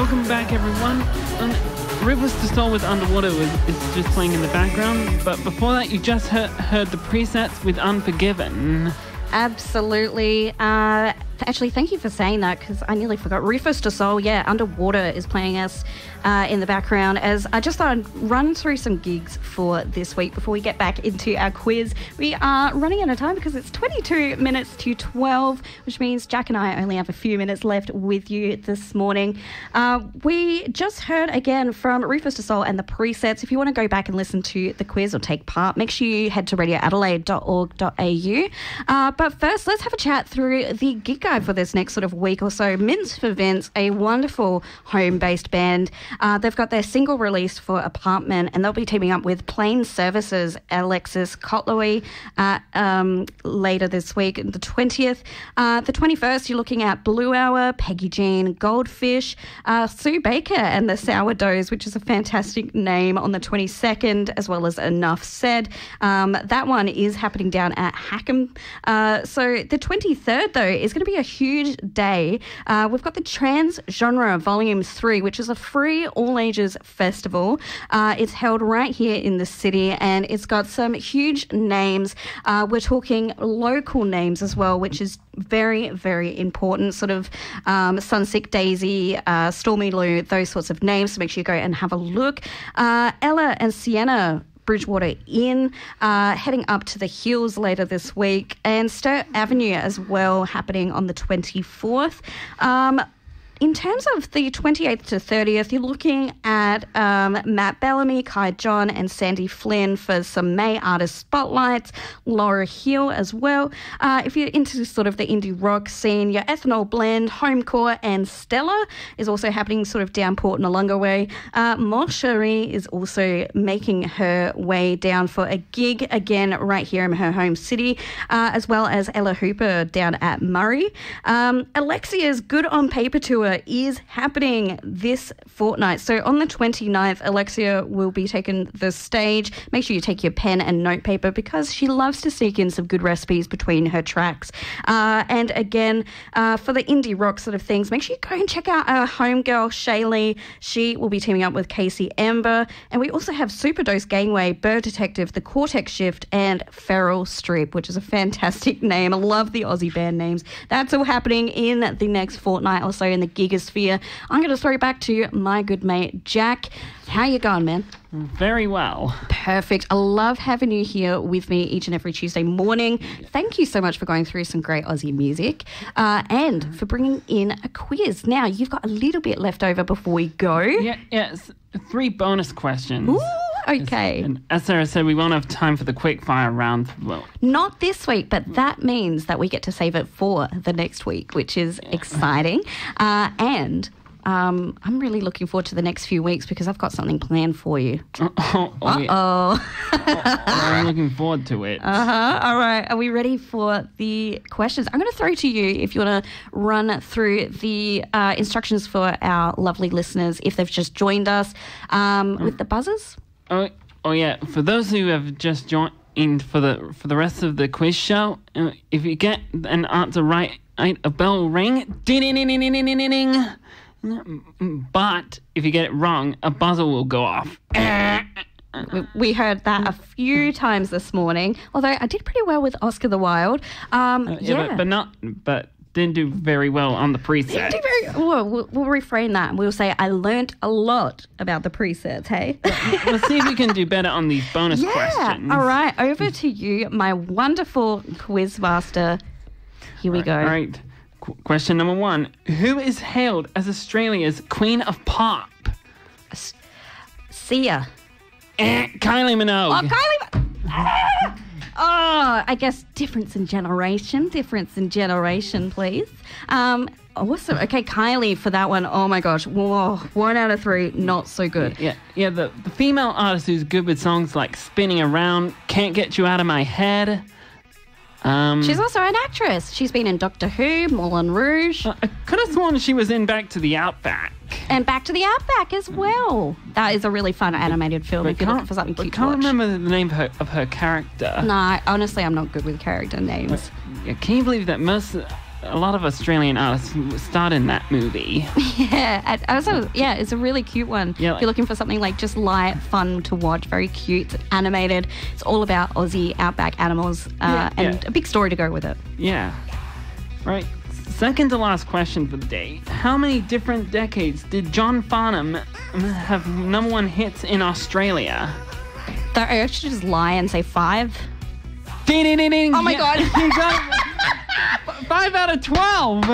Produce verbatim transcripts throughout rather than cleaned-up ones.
Welcome back, everyone. Um, Rivers to Soul with Underwater was, is just playing in the background, but before that you just heard, heard the presets with Unforgiven. Absolutely. Uh, actually, thank you for saying that, because I nearly forgot. Rufus Du Sol, yeah, Underwater is playing us uh, in the background, as I just thought I'd run through some gigs for this week before we get back into our quiz. We are running out of time because it's twenty-two minutes to twelve, which means Jack and I only have a few minutes left with you this morning. Uh, we just heard again from Rufus Du Sol and the presets. If you want to go back and listen to the quiz or take part, make sure you head to radio adelaide dot org dot a u. Uh, but first, let's have a chat through the gig guide for this next sort of week or so. Mints for Vince, a wonderful home-based band. Uh, they've got their single released for Apartment, and they'll be teaming up with Plain Services, Alexis Kotlowy, uh, um, later this week, the twentieth. Uh, the twenty-first, you're looking at Blue Hour, Peggy Jean, Goldfish, uh, Sue Baker and the Sourdoughs, which is a fantastic name, on the twenty-second, as well as Enough Said. Um, that one is happening down at Hackham. Uh, so the twenty-third, though, is going to be a huge day. Uh, we've got the Trans Genre Volume three, which is a free all-ages festival. Uh, it's held right here in the city, and it's got some huge names. Uh, we're talking local names as well, which is very, very important. Sort of um, Sunsick Daisy, uh, Stormy Lou, those sorts of names. So make sure you go and have a look. Uh, Ella and Sienna Bridgewater Inn, uh, heading up to the Hills later this week, and Sturt Avenue as well, happening on the twenty-fourth. Um, In terms of the twenty-eighth to thirtieth, you're looking at um, Matt Bellamy, Kai John and Sandy Flynn for some May artist spotlights, Laura Hill as well. Uh, if you're into sort of the indie rock scene, your Ethanol Blend, Homecore and Stella is also happening sort of down Port Noarlunga way. Uh, Mon Cherie is also making her way down for a gig again right here in her home city, uh, as well as Ella Hooper down at Murray. Um, Alexia's Good on Paper tour is happening this fortnight. So on the twenty-ninth, Alexia will be taking the stage. Make sure you take your pen and notepaper, because she loves to sneak in some good recipes between her tracks. Uh, and again, uh, for the indie rock sort of things, make sure you go and check out our homegirl, Shaylee. She will be teaming up with Casey Ember. And we also have Superdose Gangway, Bird Detective, The Cortex Shift, and Feral Streep, which is a fantastic name. I love the Aussie band names. That's all happening in the next fortnight or so in the Gigosphere. I'm going to throw it back to my good mate, Jack. How you going, man? Very well. Perfect. I love having you here with me each and every Tuesday morning. Thank you so much for going through some great Aussie music uh, and for bringing in a quiz. Now, you've got a little bit left over before we go. Yeah, yeah. Three bonus questions. Ooh, okay. And as Sarah said, we won't have time for the quick fire round. Well, not this week, but that means that we get to save it for the next week, which is yeah. exciting. Uh, and um, I'm really looking forward to the next few weeks, because I've got something planned for you. Oh, oh, oh, yeah. Uh-oh. oh, I'm looking forward to it. Uh-huh. All right. Are we ready for the questions? I'm going to throw to you if you want to run through the uh, instructions for our lovely listeners if they've just joined us um, with the buzzers. Oh, oh yeah. For those who have just joined for the for the rest of the quiz show, uh, if you get an answer right, a bell will ring. Ding, ding, ding, ding, ding, ding, ding. But if you get it wrong, a buzzer will go off. We heard that a few times this morning. Although I did pretty well with Oscar the Wild. Um, uh, yeah, yeah. But, but not. But. Didn't do very well on the presets. Didn't do very, well, we'll, we'll reframe that. We'll say I learnt a lot about the presets, hey? Let's see if we can do better on these bonus yeah. questions. All right, over to you, my wonderful quiz master. Here we right, go. All right. Qu- question number one. Who is hailed as Australia's Queen of Pop? S- Sia. Eh, Kylie Minogue. Oh, Kylie Minogue. Oh, I guess difference in generation. Difference in generation, please. Um, awesome. Okay, Kylie for that one. Oh, my gosh. Whoa, one out of three. Not so good. Yeah, yeah. The, the female artist who's good with songs like Spinning Around, Can't Get You Out of My Head. Um, She's also an actress. She's been in Doctor Who, Moulin Rouge. I could have sworn she was in Back to the Outback. And Back to the Outback as well. That is a really fun animated film if you're looking for something cute I can't to watch. remember the name of her, of her character. No, honestly, I'm not good with character names. Yeah, can you believe that most a lot of Australian artists starred in that movie. Yeah, and also, yeah, it's a really cute one. Yeah, if you're looking for something like just light, fun to watch, very cute, animated. It's all about Aussie outback animals uh, Yeah, and yeah. a big story to go with it. Yeah. Right. Second to last question for the day. How many different decades did John Farnham have number one hits in Australia? So I should just lie and say five. Ding, ding, ding, ding. Oh my Yeah, God. you got it. F- Five out of twelve.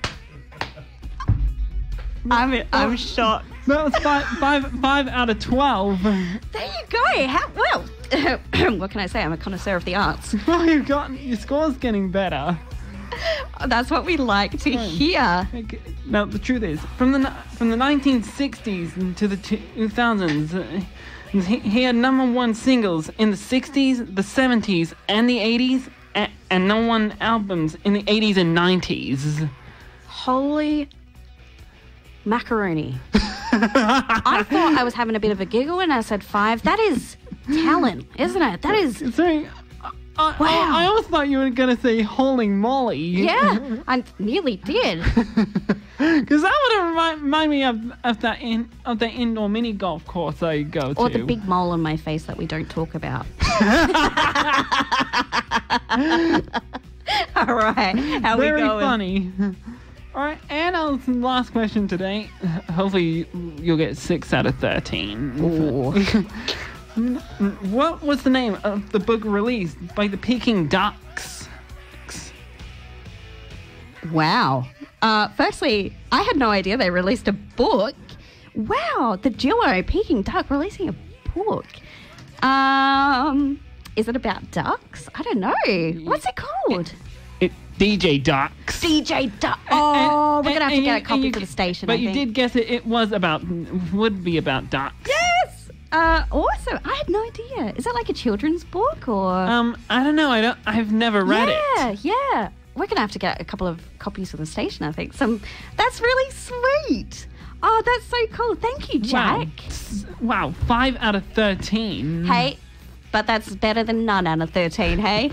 I'm, I'm shocked. That was five, five, five out of twelve. There you go. How, well, what can I say? I'm a connoisseur of the arts. Well, you've gotten your score's getting better. That's what we like to hear. Okay. Now the truth is, from the ni- from the nineteen sixties to the two thousands, uh, he, he had number one singles in the sixties, the seventies, and the eighties, and, and number one albums in the eighties and nineties. Holy macaroni. I thought I was having a bit of a giggle when I said five. That is talent, isn't it? That is... Sorry, I, Wow. I, I always thought you were going to say holy moly. Yeah, I nearly did. Because that would have remind, remind me of, of that in, of the indoor mini golf course I go to. Or the big mole on my face that we don't talk about. All right, how Very we going? funny. All right, and our last question today. Hopefully you'll get six out of thirteen. Ooh. What was the name of the book released by the Peking Ducks? Wow. Uh, firstly, I had no idea they released a book. Wow, the duo Peking Duck releasing a book. Um, is it about ducks? I don't know. What's it called? It, D J Ducks. D J Duck. Oh, And- we're gonna have to and get you- a copy and for you- the station. But I you think. did guess it. It was about, would be about ducks. Yes. Uh, awesome. I had no idea. Is that like a children's book or? Um, I don't know. I don't. I've never read yeah, it. yeah. We're gonna have to get a couple of copies for the station. I think. Some. That's really sweet. Oh, that's so cool. Thank you, Jack. Wow. S- Wow. Five out of thirteen. Hey, but that's better than none out of thirteen. Hey.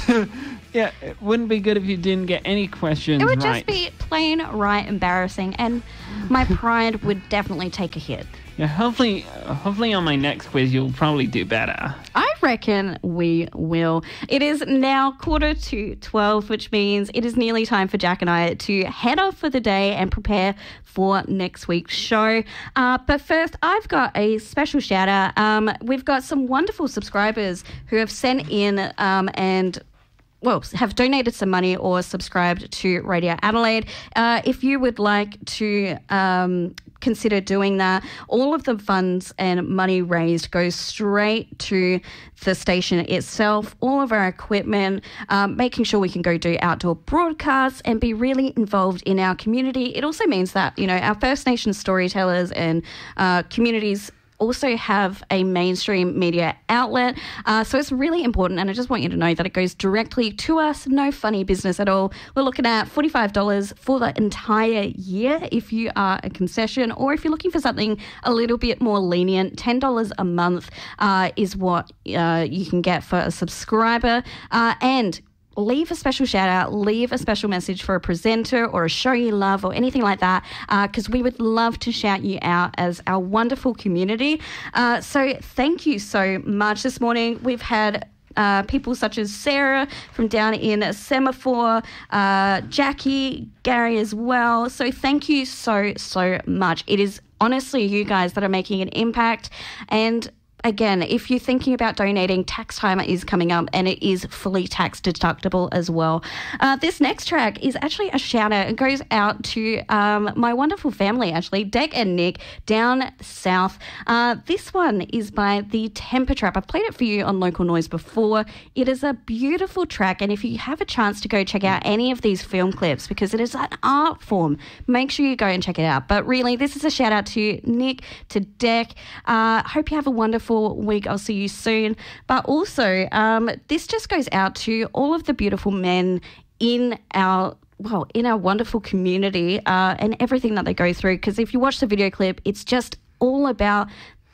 Yeah, it wouldn't be good if you didn't get any questions It would right. just be plain right embarrassing, and my pride would definitely take a hit. Yeah, hopefully, uh, hopefully on my next quiz you'll probably do better. I reckon we will. It is now quarter to twelve, which means it is nearly time for Jack and I to head off for the day and prepare for next week's show. Uh, but first, I've got a special shout out. Um, we've got some wonderful subscribers who have sent in um, and well, have donated some money or subscribed to Radio Adelaide. Uh, if you would like to um, consider doing that, all of the funds and money raised goes straight to the station itself, all of our equipment, um, making sure we can go do outdoor broadcasts and be really involved in our community. It also means that, you know, our First Nations storytellers and uh, communities also have a mainstream media outlet. Uh, so it's really important, and I just want you to know that it goes directly to us, no funny business at all. We're looking at forty-five dollars for the entire year if you are a concession, or if you're looking for something a little bit more lenient, ten dollars a month uh, is what uh, you can get for a subscriber. Uh, and leave a special shout out, leave a special message for a presenter or a show you love or anything like that, because uh, we would love to shout you out as our wonderful community. Uh, so thank you so much. This morning we've had Uh, people such as Sarah from down in Semaphore, uh, Jackie, Gary as well. So thank you so, so much. It is honestly you guys that are making an impact. And again, if you're thinking about donating, tax time is coming up and it is fully tax deductible as well. Uh, this next track is actually a shout out. It goes out to um, my wonderful family, actually, Dec and Nick down south. Uh, this one is by the Temper Trap. I've played it for you on Local Noise before. It is a beautiful track, and if you have a chance to go check out any of these film clips, because it is an art form, make sure you go and check it out. But really, this is a shout out to Nick, to Dec. Uh, hope you have a wonderful week. I'll see you soon. But also, um, this just goes out to all of the beautiful men in our well, in our wonderful community uh, and everything that they go through. Because if you watch the video clip, it's just all about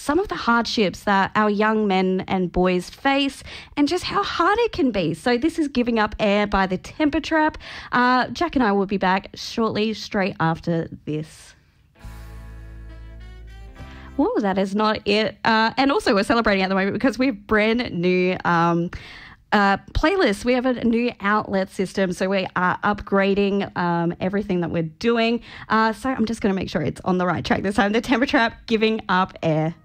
some of the hardships that our young men and boys face and just how hard it can be. So this is Giving Up Air by the Temper Trap. Uh, Jack and I will be back shortly, straight after this. Oh, that is not it. Uh, and also we're celebrating at the moment because we have brand new um, uh, playlists. We have a new outlet system, so we are upgrading um, everything that we're doing. Uh, so I'm just going to make sure it's on the right track this time. The Temper Trap, Giving Up Air.